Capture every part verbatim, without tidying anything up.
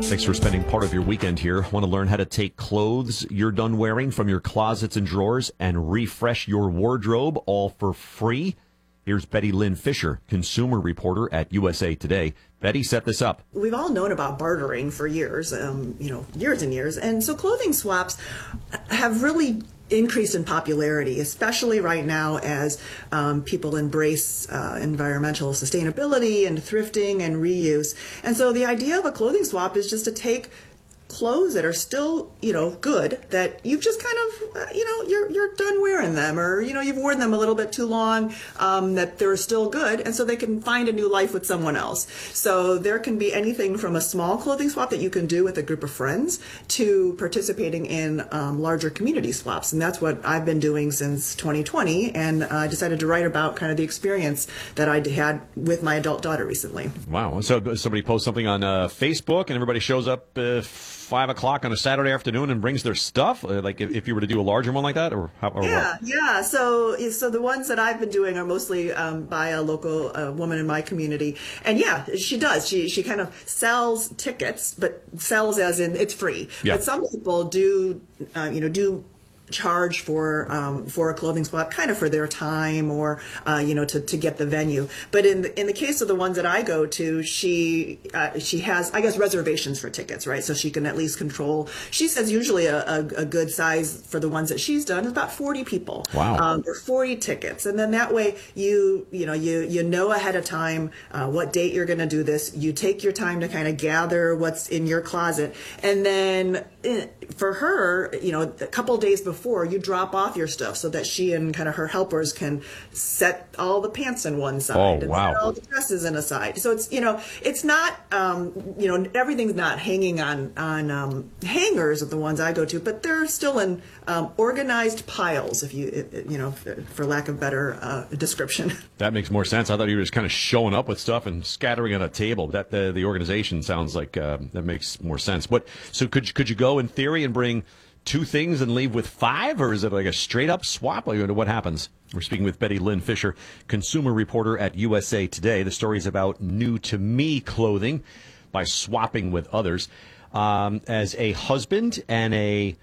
Thanks for spending part of your weekend here. Want to learn how to take clothes you're done wearing from your closets and drawers and refresh your wardrobe all for free? Here's Betty Lynn Fisher, consumer reporter at U S A Today. Betty, set this up. We've all known about bartering for years, um, you know, years and years. And so clothing swaps have really increased in popularity, especially right now as um, people embrace uh, environmental sustainability and thrifting and reuse. And so the idea of a clothing swap is just to take clothes that are still, you know, good, that you've just kind of, uh, you know, you're you're done wearing them, or, you know, you've worn them a little bit too long, um, that they're still good, and so they can find a new life with someone else. So there can be anything from a small clothing swap that you can do with a group of friends to participating in um, larger community swaps, and that's what I've been doing since twenty twenty, and I uh, decided to write about kind of the experience that I had with my adult daughter recently. Wow. So somebody posts something on uh, Facebook, and everybody shows up uh, five o'clock on a Saturday afternoon and brings their stuff? Uh, like if, if you were to do a larger one like that, or how? Or yeah, what? yeah. So, so the ones that I've been doing are mostly um, by a local uh, woman in my community, and yeah, she does. She she kind of sells tickets, but sells as in it's free. Yeah. But some people do, uh, you know, do charge for um, for a clothing swap, kind of for their time, or uh, you know, to, to get the venue. But in the, in the case of the ones that I go to, she uh, she has, I guess, reservations for tickets, right? So she can at least control. She says usually a, a, a good size for the ones that she's done is about forty people. Wow. Um, or forty tickets, and then that way you you know you you know ahead of time uh, what date you're going to do this. You take your time to kind of gather what's in your closet, and then eh, for her, you know, a couple days before. Before you drop off your stuff so that she and kind of her helpers can set all the pants in one side, oh, and wow. set all the dresses in a side. So it's, you know, it's not, um, you know, everything's not hanging on on um, hangers of the ones I go to, but they're still in um, organized piles, if you, you know, for lack of better uh, description. That makes more sense. I thought you were just kind of showing up with stuff and scattering on a table. That the the organization sounds like uh, that makes more sense. What? So could could you go in theory and bring two things and leave with five, or is it like a straight up swap? Like, what happens? We're speaking with Betty Lynn Fisher, consumer reporter at U S A Today. The story is about new to me clothing by swapping with others. Um, as a husband and a,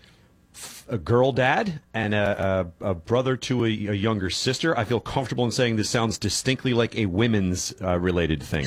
a girl dad and a, a, a brother to a, a younger sister, I feel comfortable in saying this sounds distinctly like a women's uh, related thing.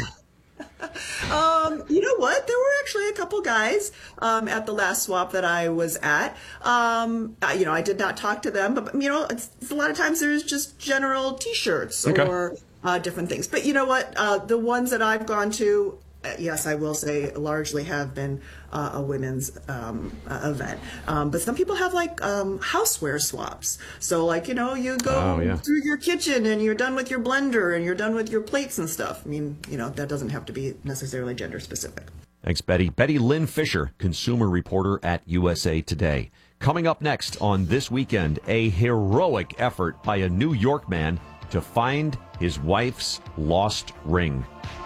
Um, you know what? There were actually a couple guys um, at the last swap that I was at. Um, I, you know, I did not talk to them, but you know, it's, it's a lot of times there's just general T-shirts okay. or uh, different things. But you know what? Uh, the ones that I've gone to, yes, I will say largely have been uh, a women's um, uh, event. Um, but some people have like um, houseware swaps. So like, you know, you go oh, yeah. through your kitchen and you're done with your blender and you're done with your plates and stuff. I mean, you know, that doesn't have to be necessarily gender specific. Thanks, Betty. Betty Lynn Fisher, consumer reporter at U S A Today. Coming up next on This Weekend, a heroic effort by a New York man to find his wife's lost ring.